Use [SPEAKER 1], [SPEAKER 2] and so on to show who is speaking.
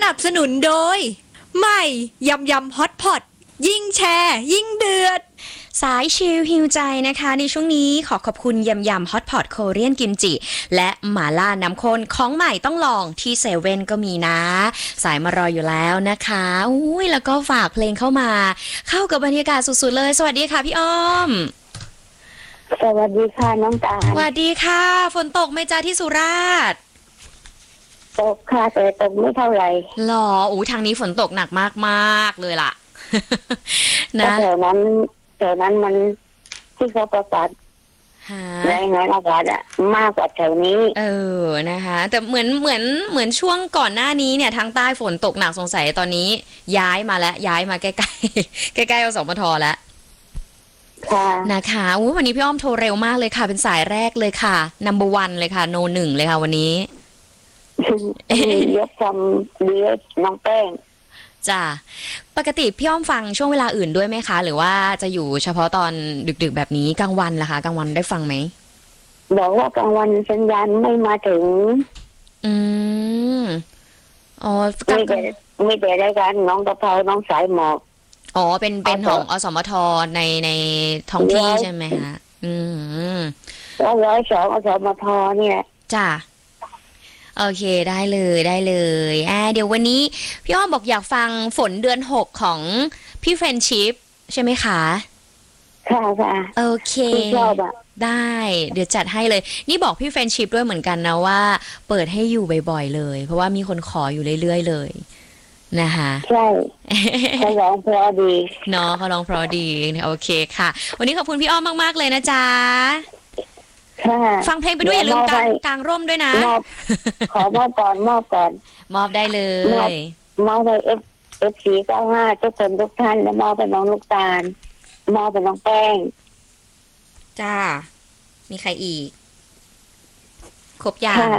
[SPEAKER 1] นับสนุนโดยใหม่ยำยำฮอตพอตยิ่งแชร์ยิ่งเดือดสายชิลฮิวใจนะคะในช่วงนี้ขอขอบคุณยำยำฮอตพอตโคเรียนกิมจิและหม่าล่าน้ำข้นของใหม่ต้องลองที่เซเว่นก็มีนะสายมารออยู่แล้วนะคะอุ้ยแล้วก็ฝากเพลงเข้ามาเข้ากับบรรยากาศสุดๆเลยสวัสดีค่ะพี่อ้อม
[SPEAKER 2] สวัสดีค่ะน้องตาล
[SPEAKER 1] สวัสดีค่ะฝนตกไหมจ้าที่สุราษฎร์
[SPEAKER 2] ตกค่ะแต่ตกไม่เท่าไหร่
[SPEAKER 1] หรออู้ทางนี้ฝนตกหนักมากๆเลยล่ะ นะ
[SPEAKER 2] แถวนั้นมันที่เขาประกาศรายงานอากาศอะมากกว่าแถวนี้
[SPEAKER 1] นะคะแต่เหมือนช่วงก่อนหน้านี้เนี่ยทางใต้ฝนตกหนักสงสัยตอนนี้ย้ายมาใกล้ๆใกล้ๆอสมทแล้ว
[SPEAKER 2] ค่ะ
[SPEAKER 1] นะคะวันนี้พี่อ้อมโทรเร็วมากเลยค่ะเป็นสายแรกเลยค่ะ number 1เลยค่ะโน1เลยค่ะวันนี้
[SPEAKER 2] ยกคำเลี้ยน้องแป้ง
[SPEAKER 1] จ้ะปกติพี่อ้อมฟังช่วงเวลาอื่นด้วยไหมคะหรือว่าจะอยู่เฉพาะตอนดึกๆแบบนี้กลางวันล่ะคะกลางวันได้ฟังไหม
[SPEAKER 2] บอกว่ากลางวันสัญญาณไม่มาถึง
[SPEAKER 1] อ๋อ
[SPEAKER 2] ไม่แต่รายการน้องกะเพราน้องสายหมอก
[SPEAKER 1] อ๋อเป็นของอสมทในท้องที่ใช่ไหมคะ
[SPEAKER 2] แล้ว102อสมทเนี่ย
[SPEAKER 1] จ้ะโอเคได้เลยเดี๋ยววันนี้พี่อ้อมบอกอยากฟังฝนเดือน6ของพี่เฟรนชิพใช่ไหมคะ
[SPEAKER 2] ค่ะ
[SPEAKER 1] โอเค
[SPEAKER 2] ชอบอ่ะ
[SPEAKER 1] ได้เดี๋ยวจัดให้เลยนี่บอกพี่เฟรนชิพด้วยเหมือนกันนะว่าเปิดให้อยู่บ่อยๆเลยเพราะว่ามีคนขออยู่เรื่อยๆเลยนะคะ
[SPEAKER 2] ใช่เขาร้องเพราะดี
[SPEAKER 1] เนาะเขาร้องเพราะดีโอเคค่ะวันนี้ขอบคุณพี่อ้อมมากๆเลยนะจ๊ะฟังเพลงไปด้วยอย่าลืมกางร่มด้วยนะ
[SPEAKER 2] ขอมอบก่อน
[SPEAKER 1] มอบได้เลย
[SPEAKER 2] มอบไปFC95ทุกคนทุกท่านและมอบไปน้องลูกตาลมอบไปน้องแป้ง
[SPEAKER 1] จ้ามีใครอีกครบยัง